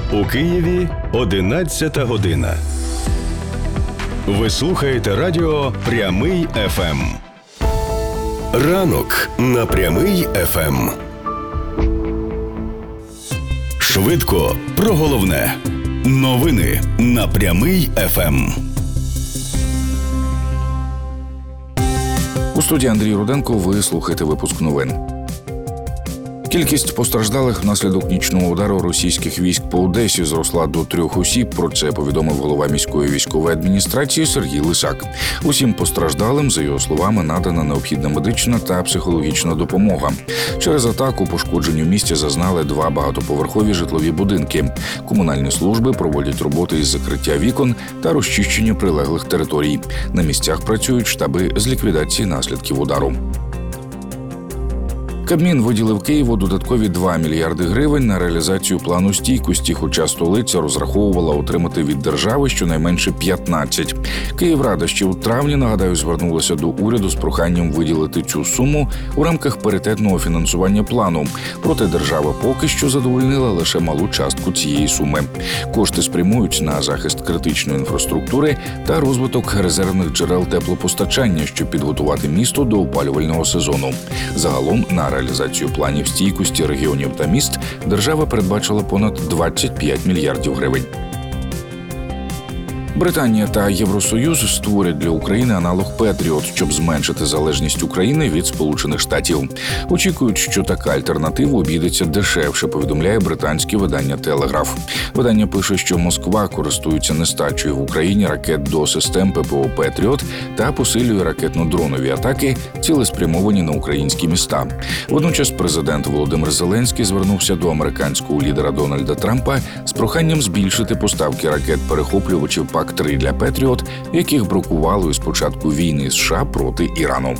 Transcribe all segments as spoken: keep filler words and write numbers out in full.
У Києві одинадцята година. Ви слухаєте радіо «Прямий еф ем». Ранок на «Прямий еф ем». Швидко про головне. Новини на «Прямий еф ем». У студії Андрій Руденко. Ви слухаєте випуск новин. Кількість постраждалих внаслідок нічного удару російських військ по Одесі зросла до трьох осіб. Про це повідомив голова міської військової адміністрації Сергій Лисак. Усім постраждалим, за його словами, надана необхідна медична та психологічна допомога. Через атаку пошкоджені в місті зазнали два багатоповерхові житлові будинки. Комунальні служби проводять роботи із закриття вікон та розчищення прилеглих територій. На місцях працюють штаби з ліквідації наслідків удару. Кабмін виділив Києву додаткові два мільярди гривень на реалізацію плану стійкості, хоча столиця розраховувала отримати від держави щонайменше п'ятнадцять. Київрада ще у травні, нагадаю, звернулася до уряду з проханням виділити цю суму у рамках паритетного фінансування плану. Проте держава поки що задовольнила лише малу частку цієї суми. Кошти спрямують на захист критичної інфраструктури та розвиток резервних джерел теплопостачання, щоб підготувати місто до опалювального сезону. Загалом на реалізацію планів стійкості регіонів та міст держава передбачила понад двадцять п'ять мільярдів гривень. Британія та Євросоюз створять для України аналог Петріот, щоб зменшити залежність України від Сполучених Штатів. Очікують, що така альтернатива обійдеться дешевше, повідомляє британське видання «Телеграф». Видання пише, що Москва користується нестачею в Україні ракет до систем ППО «Петріот» та посилює ракетно-дронові атаки, цілеспрямовані на українські міста. Водночас президент Володимир Зеленський звернувся до американського лідера Дональда Трампа з проханням збільшити поставки ракет-перехоплювачів пак три для «Петріот», яких бракувало із початку війни США проти Ірану.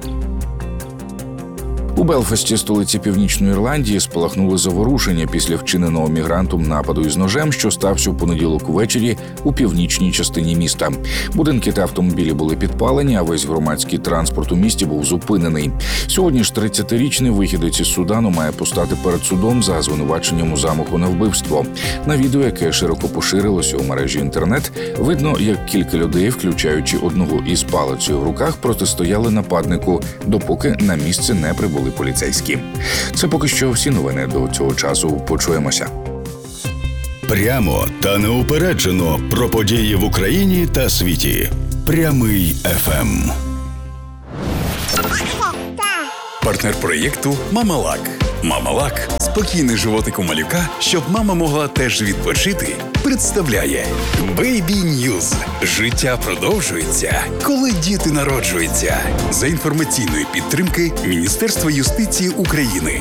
У Белфасті, столиці Північної Ірландії, спалахнули заворушення після вчиненого мігрантом нападу із ножем, що стався в понеділок увечері у північній частині міста. Будинки та автомобілі були підпалені, а весь громадський транспорт у місті був зупинений. Сьогодні ж тридцятирічний вихідець із Судану має постати перед судом за звинуваченням у замаху на вбивство. На відео, яке широко поширилося у мережі інтернет, видно, як кілька людей, включаючи одного із палицею в руках, протистояли нападнику, допоки на місце не прибули поліцейські. Це поки що всі новини до цього часу. Почуємося. Прямо та неупереджено про події в Україні та світі. «Прямий еф ем». Партнер проєкту «Мамалак». «Мамалак» – спокійний животик у малюка, щоб мама могла теж відпочити, представляє Baby News. Життя продовжується, коли діти народжуються. За інформаційної підтримки Міністерства юстиції України.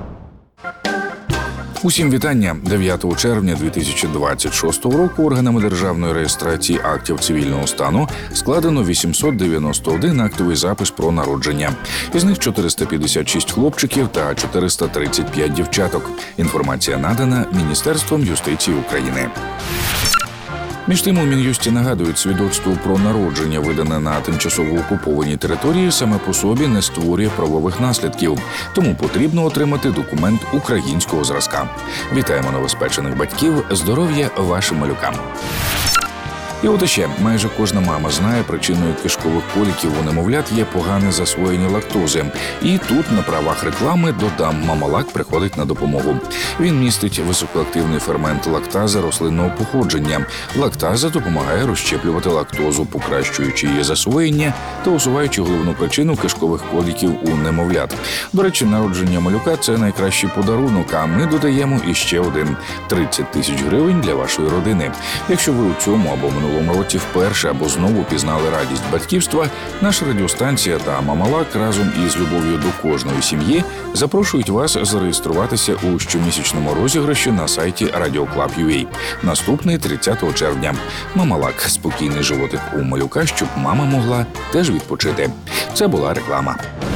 Усім вітання. дев'ятого червня дві тисячі двадцять шостого року органами державної реєстрації актів цивільного стану складено вісімсот дев'яносто один актовий запис про народження. Із них чотириста п'ятдесят шість хлопчиків та чотириста тридцять п'ять дівчаток. Інформація надана Міністерством юстиції України. Між тим, у Мін'юсті нагадують, свідоцтво про народження, видане на тимчасово окупованій території, саме по собі не створює правових наслідків. Тому потрібно отримати документ українського зразка. Вітаємо новоспечених батьків, здоров'я вашим малюкам. І от іще, майже кожна мама знає, причиною кишкових коліків у немовлят є погане засвоєння лактози. І тут на правах реклами додам, Мамалак приходить на допомогу. Він містить високоактивний фермент лактази рослинного походження. Лактаза допомагає розщеплювати лактозу, покращуючи її засвоєння та усуваючи головну причину кишкових коліків у немовлят. До речі, народження малюка – це найкращий подарунок, а ми додаємо іще один – тридцять тисяч гривень для вашої родини. Якщо ви у цьому або минулому минулому році вперше або знову пізнали радість батьківства, наша радіостанція та Мамалак разом із любов'ю до кожної сім'ї запрошують вас зареєструватися у щомісячному розіграші на сайті радіоклаб крапка ю а. Наступний тридцятого червня. Мамалак – спокійний животик у малюка, щоб мама могла теж відпочити. Це була реклама.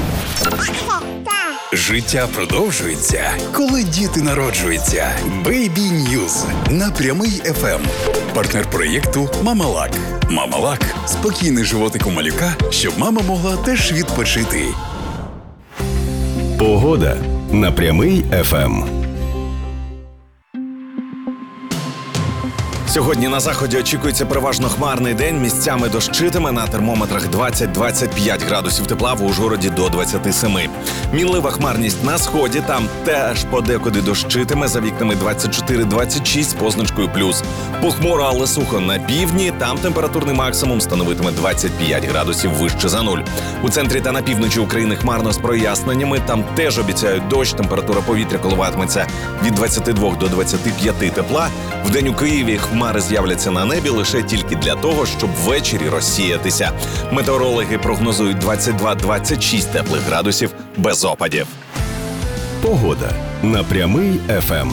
Життя продовжується, коли діти народжуються. Baby News на «Прямий еф ем». Партнер проєкту «Мамалак». «Мамалак» – спокійний животик у малюка, щоб мама могла теж відпочити. Погода на «Прямий еф ем». Сьогодні на заході очікується переважно хмарний день, місцями дощитиме, на термометрах двадцять-двадцять п'ять градусів тепла, в Ужгороді до двадцять сім. Мінлива хмарність на сході, там теж подекуди дощитиме, за вікнами двадцять чотири двадцять шість з позначкою плюс. Похмуро, але сухо на півдні, там температурний максимум становитиме двадцять п'ять градусів вище за нуль. У центрі та на півночі України хмарно з проясненнями, там теж обіцяють дощ, температура повітря коливатиметься від двадцяти двох до двадцяти п'яти тепла. Вдень у Києві хмари з'являться на небі лише тільки для того, щоб ввечері розсіятися. Метеорологи прогнозують двадцять два двадцять шість теплих градусів без опадів. Погода на Прямий еф ем.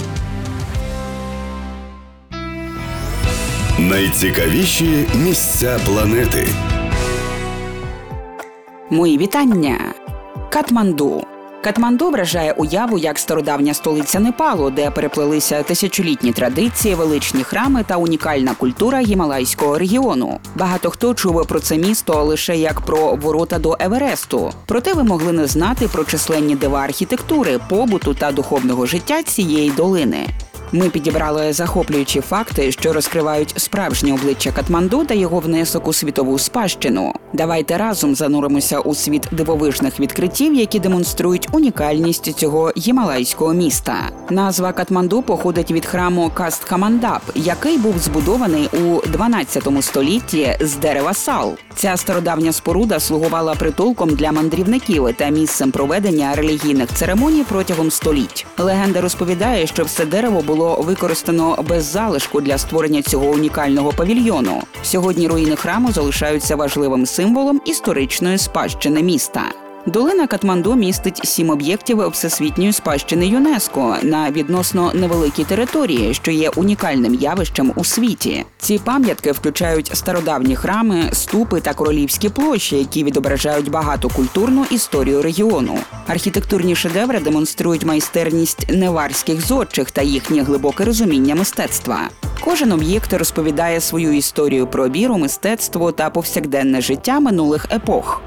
Найцікавіші місця планети. Мої вітання! Катманду. Катманду вражає уяву як стародавня столиця Непалу, де переплелися тисячолітні традиції, величні храми та унікальна культура гімалайського регіону. Багато хто чув про це місто лише як про ворота до Евересту. Проте ви могли не знати про численні дива архітектури, побуту та духовного життя цієї долини. Ми підібрали захоплюючі факти, що розкривають справжнє обличчя Катманду та його внесок у світову спадщину. Давайте разом зануримося у світ дивовижних відкриттів, які демонструють унікальність цього гімалайського міста. Назва Катманду походить від храму Кастхамандап, який був збудований у дванадцятому столітті з дерева сал. Ця стародавня споруда слугувала притулком для мандрівників та місцем проведення релігійних церемоній протягом століть. Легенда розповідає, що все дерево було використано без залишку для створення цього унікального павільйону. Сьогодні руїни храму залишаються важливим символом історичної спадщини міста. Долина Катманду містить сім об'єктів всесвітньої спадщини ЮНЕСКО на відносно невеликій території, що є унікальним явищем у світі. Ці пам'ятки включають стародавні храми, ступи та королівські площі, які відображають багатокультурну історію регіону. Архітектурні шедеври демонструють майстерність неварських зодчих та їхнє глибоке розуміння мистецтва. Кожен об'єкт розповідає свою історію про віру, мистецтво та повсякденне життя минулих епох.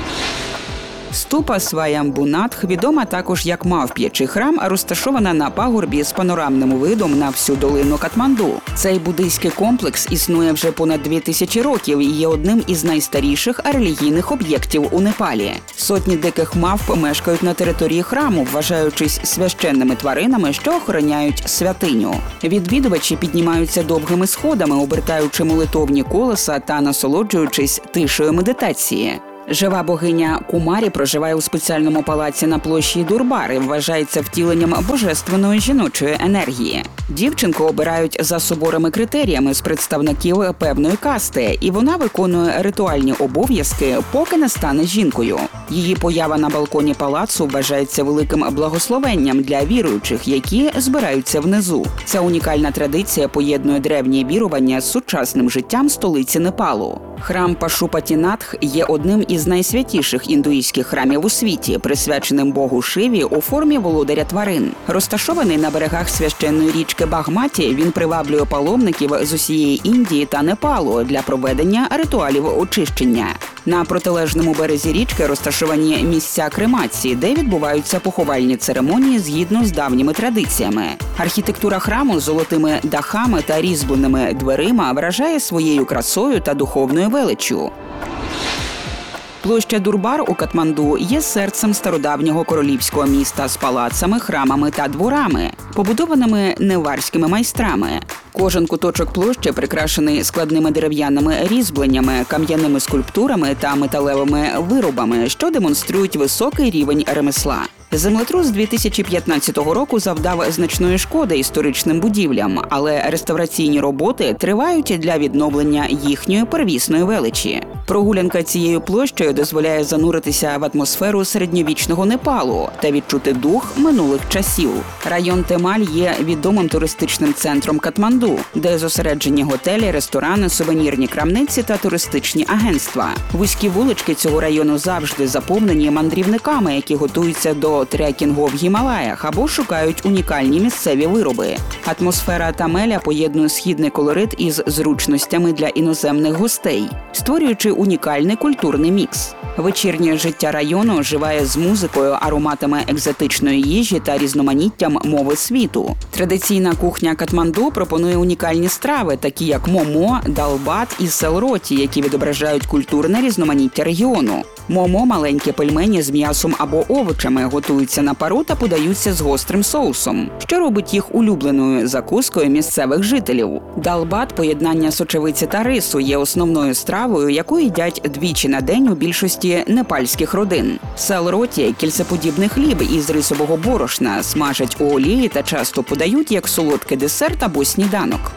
Ступа Сваямбунатх відома також як мавп'ячий храм, розташована на пагорбі з панорамним видом на всю долину Катманду. Цей буддийський комплекс існує вже понад дві тисячі років і є одним із найстаріших релігійних об'єктів у Непалі. Сотні диких мавп мешкають на території храму, вважаючись священними тваринами, що охороняють святиню. Відвідувачі піднімаються довгими сходами, обертаючи молитовні колеса та насолоджуючись тишею медитації. Жива богиня Кумарі проживає у спеціальному палаці на площі Дурбар і вважається втіленням божественної жіночої енергії. Дівчинку обирають за суворими критеріями з представників певної касти, і вона виконує ритуальні обов'язки, поки не стане жінкою. Її поява на балконі палацу вважається великим благословенням для віруючих, які збираються внизу. Ця унікальна традиція поєднує древні вірування з сучасним життям столиці Непалу. Храм Пашупатінатх є одним із найсвятіших індуїзьких храмів у світі, присвяченим богу Шиві у формі володаря тварин. Розташований на берегах священної річки Багматі, він приваблює паломників з усієї Індії та Непалу для проведення ритуалів очищення. На протилежному березі річки розташовані місця кремації, де відбуваються поховальні церемонії згідно з давніми традиціями. Архітектура храму з золотими дахами та різьбленими дверима вражає своєю красою та духовною величчю. Площа Дурбар у Катманду є серцем стародавнього королівського міста з палацами, храмами та дворами, побудованими неварськими майстрами. Кожен куточок площі прикрашений складними дерев'яними різьбленнями, кам'яними скульптурами та металевими виробами, що демонструють високий рівень ремесла. Землетрус дві тисячі п'ятнадцятого року завдав значної шкоди історичним будівлям, але реставраційні роботи тривають для відновлення їхньої первісної величі. Прогулянка цією площею дозволяє зануритися в атмосферу середньовічного Непалу та відчути дух минулих часів. Район Темаль є відомим туристичним центром Катманду, де зосереджені готелі, ресторани, сувенірні крамниці та туристичні агентства. Вузькі вулички цього району завжди заповнені мандрівниками, які готуються до трекінгу в Гімалаях або шукають унікальні місцеві вироби. Атмосфера Тамеля поєднує східний колорит із зручностями для іноземних гостей, створюючи унікальний культурний мікс. Вечірнє життя району оживає з музикою, ароматами екзотичної їжі та різноманіттям мови світу. Традиційна кухня Катманду пропонує унікальні страви, такі як момо, далбат і селроті, які відображають культурне різноманіття регіону. Момо – маленькі пельмені з м'ясом або овочами, готуються на пару та подаються з гострим соусом, що робить їх улюбленою закускою місцевих жителів. Далбат – поєднання сочевиці та рису, є основною стравою, яку їдять двічі на день у більшості непальських родин. Селроті – кільцеподібний хліб із рисового борошна, смажать у олії та часто подають як солодкий десерт або сніданок.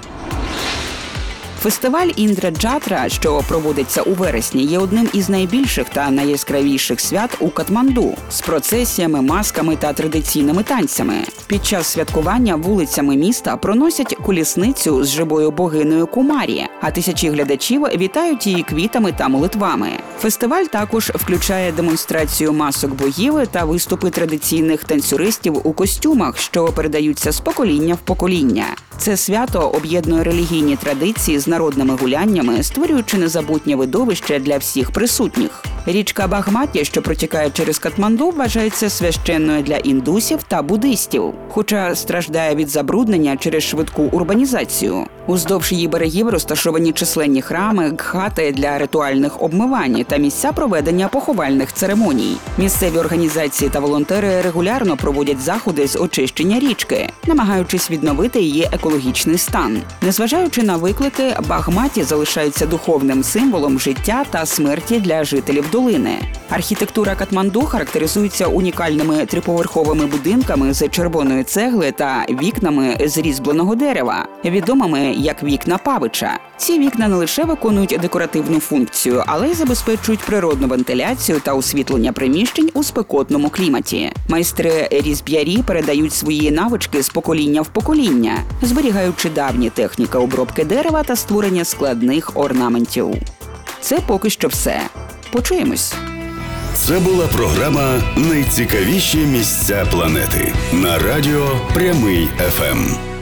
Фестиваль Індра-Джатра, що проводиться у вересні, є одним із найбільших та найяскравіших свят у Катманду з процесіями, масками та традиційними танцями. Під час святкування вулицями міста проносять колісницю з живою богинею Кумарі, а тисячі глядачів вітають її квітами та молитвами. Фестиваль також включає демонстрацію масок богів та виступи традиційних танцюристів у костюмах, що передаються з покоління в покоління. Це свято об'єднує релігійні традиції з народними гуляннями, створюючи незабутнє видовище для всіх присутніх. Річка Багматі, що протікає через Катманду, вважається священною для індусів та буддистів, хоча страждає від забруднення через швидку урбанізацію. Уздовж її берегів розташовані численні храми, гхати для ритуальних обмивань та місця проведення поховальних церемоній. Місцеві організації та волонтери регулярно проводять заходи з очищення річки, намагаючись відновити її екологічний стан. Незважаючи на виклики, Багматі залишається духовним символом життя та смерті для жителів долини. Архітектура Катманду характеризується унікальними триповерховими будинками з червоної цегли та вікнами з різьбленого дерева, відомими як вікна Павича. Ці вікна не лише виконують декоративну функцію, але й забезпечують природну вентиляцію та освітлення приміщень у спекотному кліматі. Майстри-різб'ярі передають свої навички з покоління в покоління, зберігаючи давні техніки обробки дерева та створення складних орнаментів. Це поки що все. Почуємось. Це була програма «Найцікавіші місця планети» на радіо Прямий еф ем.